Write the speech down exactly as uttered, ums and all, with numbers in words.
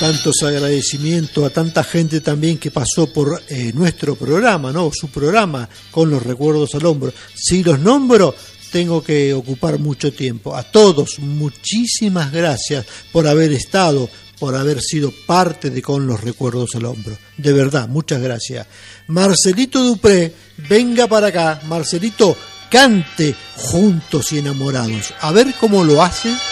Tantos agradecimientos a tanta gente también que pasó por eh, nuestro programa, ¿no? Su programa Con los Recuerdos al Hombro. Si los nombro, tengo que ocupar mucho tiempo. A todos, muchísimas gracias por haber estado, por haber sido parte de Con los Recuerdos al Hombro. De verdad, muchas gracias. Marcelito Dupré, venga para acá. Marcelito, cante Juntos y Enamorados. A ver cómo lo hace.